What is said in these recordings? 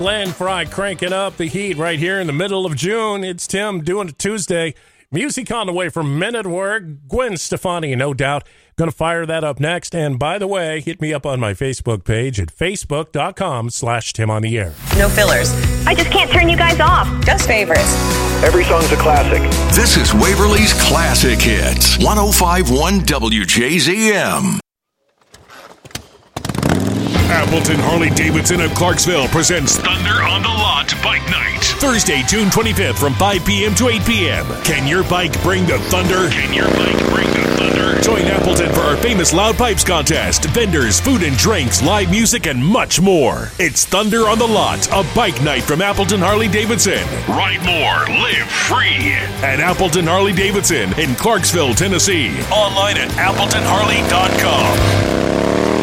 Glenn Fry cranking up the heat right here in the middle of June. It's Tim doing it Tuesday. Music on the way from Men at Work. Gwen Stefani, no doubt. Going to fire that up next. And by the way, hit me up on my Facebook page at facebook.com/TimOnTheAir. No fillers. I just can't turn you guys off. Just favorites. Every song's a classic. This is Waverly's Classic Hits. 105.1 WJZM. Appleton Harley-Davidson of Clarksville presents Thunder on the Lot Bike Night. Thursday, June 25th from 5 p.m. to 8 p.m. Can your bike bring the thunder? Can your bike bring the thunder? Join Appleton for our famous Loud Pipes contest, vendors, food and drinks, live music, and much more. It's Thunder on the Lot, a bike night from Appleton Harley-Davidson. Ride more, live free at Appleton Harley-Davidson in Clarksville, Tennessee. Online at AppletonHarley.com.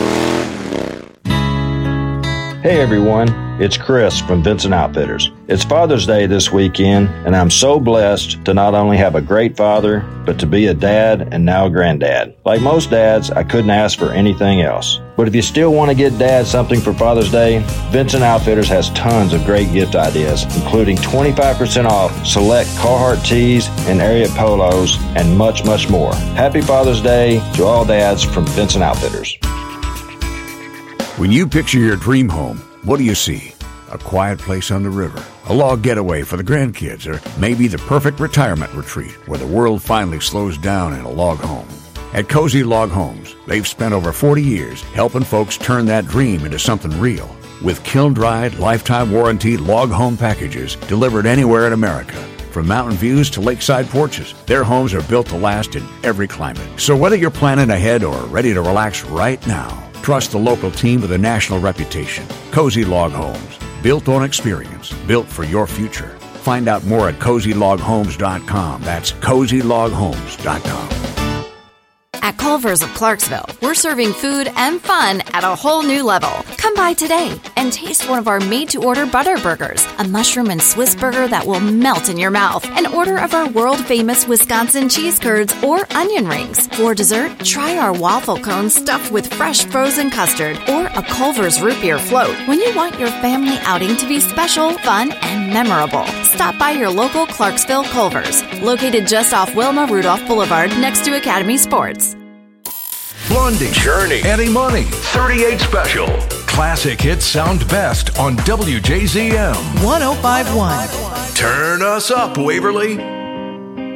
Hey everyone, it's Chris from Vincent Outfitters. It's Father's Day this weekend, and I'm so blessed to not only have a great father, but to be a dad and now a granddad. Like most dads, I couldn't ask for anything else. But if you still want to get dad something for Father's Day, Vincent Outfitters has tons of great gift ideas, including 25% off select Carhartt tees and Ariat polos, and much, much more. Happy Father's Day to all dads from Vincent Outfitters. When you picture your dream home, what do you see? A quiet place on the river, a log getaway for the grandkids, or maybe the perfect retirement retreat where the world finally slows down in a log home. At Cozy Log Homes, they've spent over 40 years helping folks turn that dream into something real. With kiln-dried, lifetime warranty log home packages delivered anywhere in America. From mountain views to lakeside porches, their homes are built to last in every climate. So whether you're planning ahead or ready to relax right now, trust the local team with a national reputation. Cozy Log Homes. Built on experience. Built for your future. Find out more at CozyLogHomes.com. That's CozyLogHomes.com. At Culver's of Clarksville, we're serving food and fun at a whole new level. Come by today and taste one of our made-to-order butter burgers, a mushroom and Swiss burger that will melt in your mouth, an order of our world-famous Wisconsin cheese curds or onion rings. For dessert, try our waffle cones stuffed with fresh frozen custard or a Culver's root beer float. When you want your family outing to be special, fun, and memorable, stop by your local Clarksville Culver's, located just off Wilma Rudolph Boulevard next to Academy Sports. Blondie, Journey, Eddie Money, 38 Special. Classic hits sound best on WJZM 105.1. Turn us up, Waverly.